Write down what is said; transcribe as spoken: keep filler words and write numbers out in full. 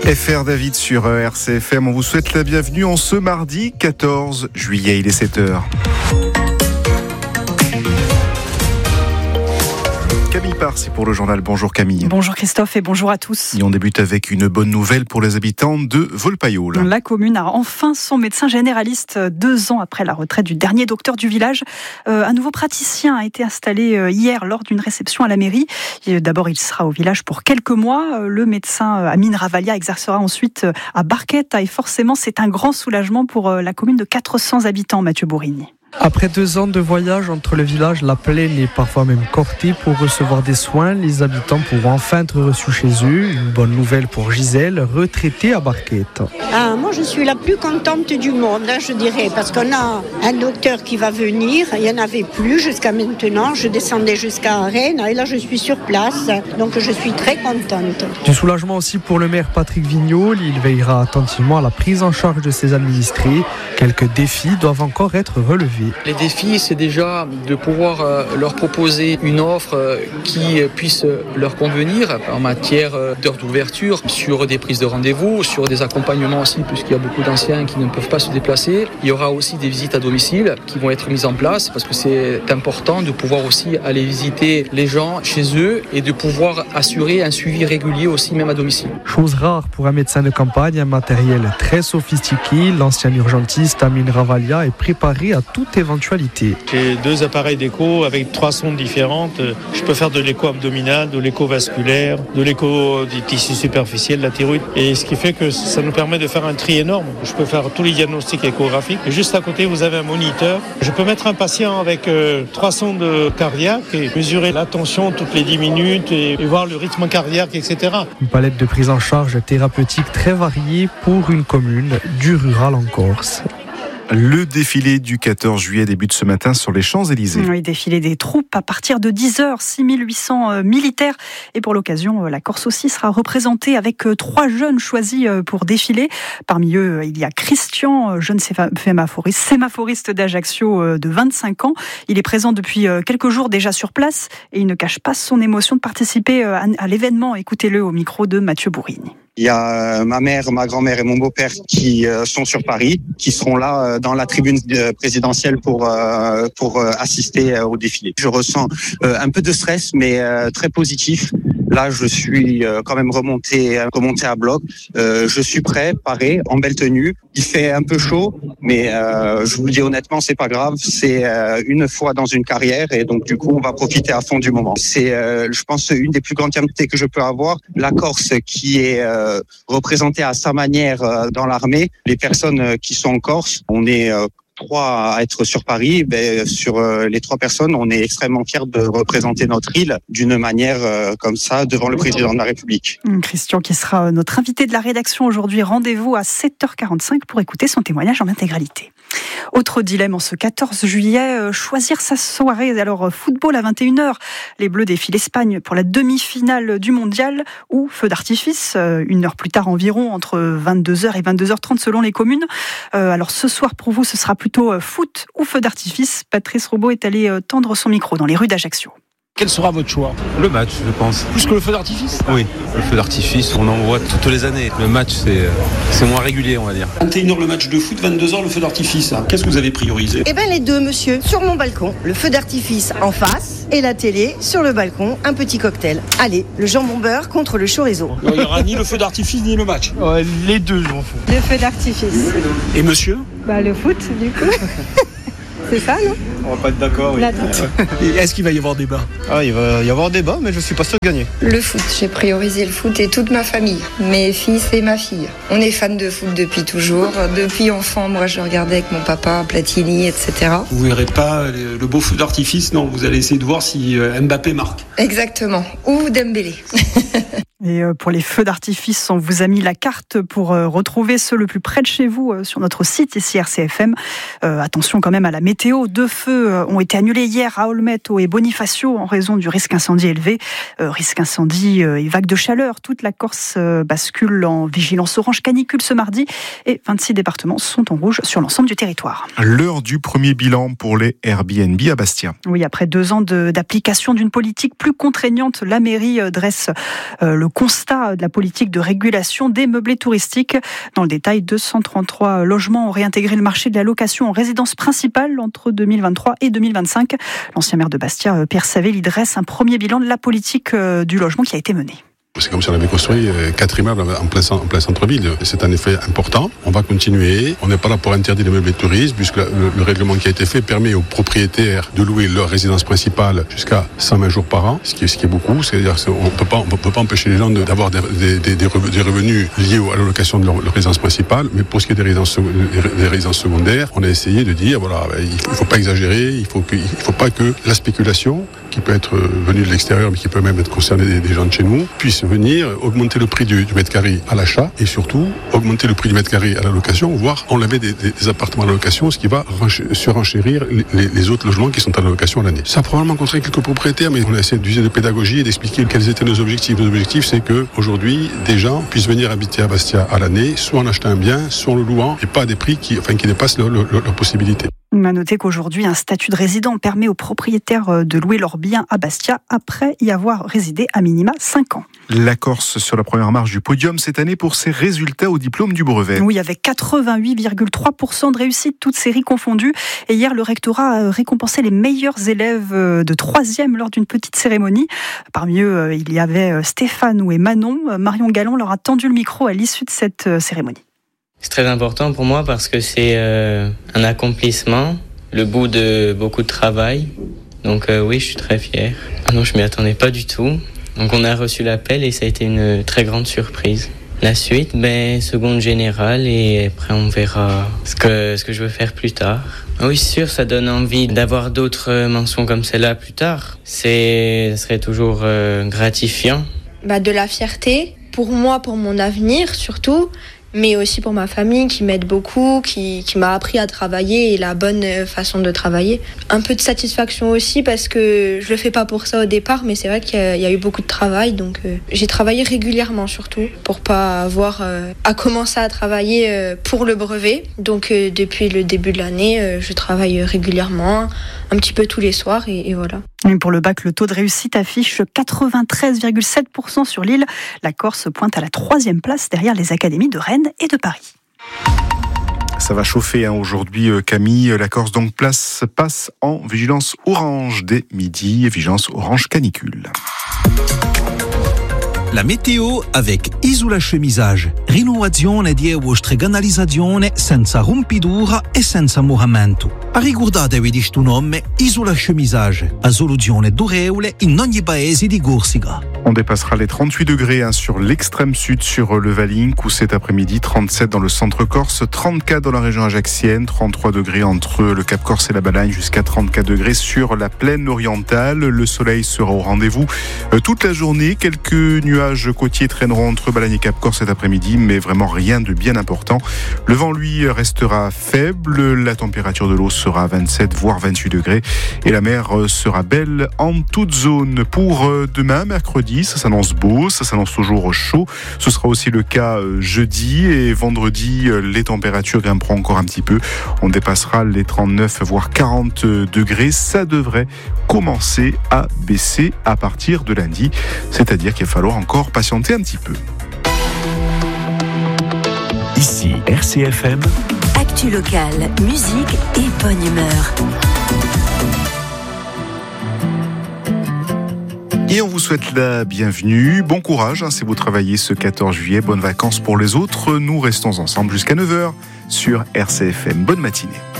F R David sur R C F M, on vous souhaite la bienvenue en ce mardi quatorze juillet, il est sept heures. Camille Parsi pour le journal. Bonjour Camille. Bonjour Christophe et bonjour à tous. Et on débute avec une bonne nouvelle pour les habitants de Volpaïol. La commune a enfin son médecin généraliste deux ans après la retraite du dernier docteur du village. Euh, un nouveau praticien a été installé hier lors d'une réception à la mairie. D'abord, il sera au village pour quelques mois. Le médecin Amine Ravalia exercera ensuite à Barquette et forcément, c'est un grand soulagement pour la commune de quatre cents habitants, Mathieu Bourigny. Après deux ans de voyage entre le village, la plaine et parfois même Corté pour recevoir des soins, les habitants pourront enfin être reçus chez eux. Une bonne nouvelle pour Gisèle, retraitée à Barquette. Ah, moi je suis la plus contente du monde, hein, je dirais, parce qu'on a un docteur qui va venir. Il n'y en avait plus jusqu'à maintenant. Je descendais jusqu'à Rennes et là je suis sur place, donc je suis très contente. Du soulagement aussi pour le maire Patrick Vignol. Il veillera attentivement à la prise en charge de ses administrés. Quelques défis doivent encore être relevés. Les défis, c'est déjà de pouvoir euh, leur proposer une offre euh, qui puisse leur convenir en matière euh, d'heures d'ouverture, sur des prises de rendez-vous, sur des accompagnements aussi, puisqu'il y a beaucoup d'anciens qui ne peuvent pas se déplacer. Il y aura aussi des visites à domicile qui vont être mises en place, parce que c'est important de pouvoir aussi aller visiter les gens chez eux et de pouvoir assurer un suivi régulier aussi, même à domicile. Chose rare pour un médecin de campagne, un matériel très sophistiqué. L'ancien urgentiste Amine Ravalia est préparé à toute éventualité. J'ai deux appareils d'écho avec trois sondes différentes. Je peux faire de l'écho abdominal, de l'écho vasculaire, de l'écho des tissus superficiels, la thyroïde. Et ce qui fait que ça nous permet de faire un tri énorme. Je peux faire tous les diagnostics échographiques. Et juste à côté, vous avez un moniteur. Je peux mettre un patient avec euh, trois sondes cardiaques et mesurer la tension toutes les dix minutes et, et voir le rythme cardiaque, et cetera. Une palette de prise en charge thérapeutique très variée pour une commune du rural en Corse. Le défilé du quatorze juillet débute ce matin sur les Champs-Élysées. Oui, défilé des troupes à partir de dix heures, six mille huit cents militaires. Et pour l'occasion, la Corse aussi sera représentée avec trois jeunes choisis pour défiler. Parmi eux, il y a Christian, jeune sémaphoriste, sémaphoriste d'Ajaccio de vingt-cinq ans. Il est présent depuis quelques jours déjà sur place et il ne cache pas son émotion de participer à l'événement. Écoutez-le au micro de Mathieu Bourigny. Il y a ma mère, ma grand-mère et mon beau-père qui sont sur Paris, qui seront là dans la tribune présidentielle pour pour assister au défilé. Je ressens un peu de stress, mais très positif. Là, je suis quand même remonté, remonté à bloc. Euh, je suis prêt, paré, en belle tenue. Il fait un peu chaud, mais euh, je vous le dis honnêtement, c'est pas grave. C'est euh, une fois dans une carrière, et donc du coup, on va profiter à fond du moment. C'est, euh, je pense, une des plus grandes fiertés que je peux avoir. La Corse qui est euh, représentée à sa manière euh, dans l'armée. Les personnes qui sont en Corse, on est euh, trois à être sur Paris, ben, sur euh, les trois personnes, on est extrêmement fiers de représenter notre île d'une manière euh, comme ça devant le président de la République. Christian qui sera notre invité de la rédaction aujourd'hui. Rendez-vous à sept heures quarante-cinq pour écouter son témoignage en intégralité. Autre dilemme en ce quatorze juillet, euh, choisir sa soirée. Alors football à vingt et une heures, les Bleus défient l'Espagne pour la demi-finale du mondial, ou feu d'artifice, euh, une heure plus tard environ, entre vingt-deux heures et vingt-deux heures trente selon les communes. Euh, alors ce soir pour vous, ce sera plutôt foot ou feu d'artifice. Patrice Robot est allé tendre son micro dans les rues d'Ajaccio. Quel sera votre choix ? Le match, je pense. Plus que le feu d'artifice ? Oui, le feu d'artifice, on en voit toutes les années. Le match, c'est, c'est moins régulier, on va dire. vingt et une heures le match de foot, vingt-deux heures le feu d'artifice. Qu'est-ce que vous avez priorisé ? Eh bien les deux, monsieur. Sur mon balcon, le feu d'artifice en face et la télé sur le balcon, un petit cocktail. Allez, le jambon beurre contre le chorizo. Il n'y aura ni le feu d'artifice ni le match. Ouais, les deux, en fait. Le feu d'artifice. Et monsieur ? Bah le foot, du coup. C'est ça, non ? On va pas être d'accord, oui. Et est-ce qu'il va y avoir débat ? Ah, il va y avoir débat, mais je suis pas sûr de gagner. Le foot, j'ai priorisé le foot et toute ma famille, mes fils et ma fille. On est fan de foot depuis toujours. Depuis enfant, moi, je regardais avec mon papa, Platini, et cetera. Vous verrez pas le beau feu d'artifice, non. Vous allez essayer de voir si Mbappé marque. Exactement. Ou Dembélé. Et pour les feux d'artifice, on vous a mis la carte pour retrouver ceux le plus près de chez vous sur notre site ici R C F M. Euh, attention quand même à la météo. Deux feux ont été annulés hier à Olmeto et Bonifacio en raison du risque incendie élevé. Euh, risque incendie et vague de chaleur. Toute la Corse bascule en vigilance orange canicule ce mardi et vingt-six départements sont en rouge sur l'ensemble du territoire. L'heure du premier bilan pour les Airbnb à Bastia. Oui, après deux ans de, d'application d'une politique plus contraignante, la mairie dresse euh, le constat de la politique de régulation des meublés touristiques. Dans le détail, deux cent trente-trois logements ont réintégré le marché de la location en résidence principale entre deux mille vingt-trois et deux mille vingt-cinq. L'ancien maire de Bastia, Pierre Savelli, dresse un premier bilan de la politique du logement qui a été menée. C'est comme si on avait construit quatre immeubles en plein, en plein centre-ville. C'est un effet important. On va continuer. On n'est pas là pour interdire les meubles de tourisme, puisque le, le règlement qui a été fait permet aux propriétaires de louer leur résidence principale jusqu'à cent vingt jours par an, ce qui est, ce qui est beaucoup. C'est-à-dire qu'on peut pas, on peut pas empêcher les gens de, d'avoir des, des, des, des revenus liés à la location de leur, leur résidence principale. Mais pour ce qui est des résidences, des résidences secondaires, on a essayé de dire, voilà, il ne faut pas exagérer, il faut que, il faut pas que la spéculation, qui peut être venue de l'extérieur, mais qui peut même être concernée des, des gens de chez nous, puisse venir augmenter le prix du, du mètre carré à l'achat et surtout augmenter le prix du mètre carré à la location, voire enlever des, des, des appartements à la location, ce qui va surenchérir les, les, les autres logements qui sont à la location à l'année. Ça a probablement contraint quelques propriétaires, mais on a essayé d'user de pédagogie et d'expliquer quels étaient nos objectifs. Nos objectifs, c'est que aujourd'hui, des gens puissent venir habiter à Bastia à l'année, soit en achetant un bien, soit en le louant, et pas à des prix qui, enfin, qui dépassent leurs leur, leur possibilités. On a noté qu'aujourd'hui, un statut de résident permet aux propriétaires de louer leurs biens à Bastia après y avoir résidé à minima cinq ans. La Corse sur la première marche du podium cette année pour ses résultats au diplôme du brevet. Oui, avec quatre-vingt-huit virgule trois pour cent de réussite, toutes séries confondues. Et hier, le rectorat a récompensé les meilleurs élèves de troisième lors d'une petite cérémonie. Parmi eux, il y avait Stéphane et Manon. Marion Gallon leur a tendu le micro à l'issue de cette cérémonie. C'est très important pour moi parce que c'est euh, un accomplissement, le bout de beaucoup de travail. Donc euh, oui, je suis très fier. Ah non, je m'y attendais pas du tout. Donc on a reçu l'appel et ça a été une très grande surprise. La suite, ben, seconde générale et après on verra ce que, ce que je veux faire plus tard. Ah oui, c'est sûr, ça donne envie d'avoir d'autres mentions comme celle-là plus tard. C'est, ça serait toujours euh, gratifiant. Bah, de la fierté, pour moi, pour mon avenir surtout, mais aussi pour ma famille qui m'aide beaucoup, qui, qui m'a appris à travailler et la bonne façon de travailler. Un peu de satisfaction aussi parce que je le fais pas pour ça au départ, mais c'est vrai qu'il y a, il y a eu beaucoup de travail, donc euh, j'ai travaillé régulièrement surtout pour pas avoir euh, à commencer à travailler euh, pour le brevet. Donc euh, depuis le début de l'année, euh, je travaille régulièrement, un petit peu tous les soirs et, et voilà. Et pour le bac, le taux de réussite affiche quatre-vingt-treize virgule sept pour cent sur l'île. La Corse pointe à la troisième place derrière les académies de Rennes et de Paris. Ça va chauffer hein, aujourd'hui, Camille. La Corse donc place, passe en vigilance orange dès midi, vigilance orange canicule. La météo avec Isola Chemisage. Rinnovazione di vostre canalizzazione senza rompidura e senza muramento. Ricordatevi di sto nome Isola Chemisage, a soluzione durevole in ogni paese di Corsica. On dépassera les trente-huit degrés hein, sur l'extrême sud, sur le Valink, où cet après-midi, trente-sept dans le centre corse, trente-quatre dans la région ajaxienne, trente-trois degrés entre le Cap Corse et la Balagne, jusqu'à trente-quatre degrés sur la plaine orientale. Le soleil sera au rendez-vous euh, toute la journée. Quelques nuages côtiers traîneront entre Balagne et Cap Corse cet après-midi, mais vraiment rien de bien important. Le vent, lui, restera faible. La température de l'eau sera à vingt-sept, voire vingt-huit degrés. Et la mer sera belle en toute zone. Pour demain, mercredi, ça s'annonce beau, ça s'annonce toujours chaud. Ce sera aussi le cas jeudi et vendredi, les températures grimperont encore un petit peu. On dépassera les trente-neuf, voire quarante degrés. Ça devrait commencer à baisser à partir de lundi. C'est-à-dire qu'il va falloir encore patienter un petit peu. Ici, R C F M. Actu locale, musique et bonne humeur. Et on vous souhaite la bienvenue. Bon courage hein, si vous travaillez ce quatorze juillet. Bonnes vacances pour les autres. Nous restons ensemble jusqu'à neuf heures sur R C F M. Bonne matinée.